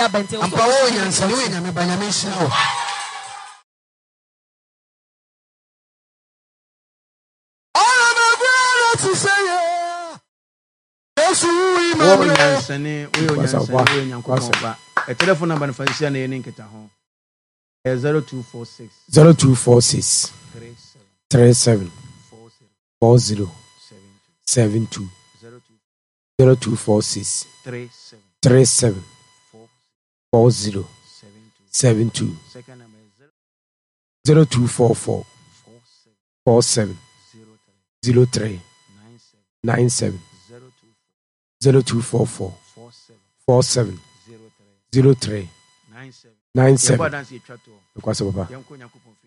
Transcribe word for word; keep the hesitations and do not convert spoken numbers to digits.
Ampa wo nyansa wo nyame banyame shira wo. To say yes, we may Yansani, we are Yankwa. A telephone number for the Shana in Kitaho zero two four six zero two four six three seven four zero seven two zero two four six three seven four zero seven two zero two four four four seven zero three nine seven zero two four four four seven zero three nine seven. Because of Papa.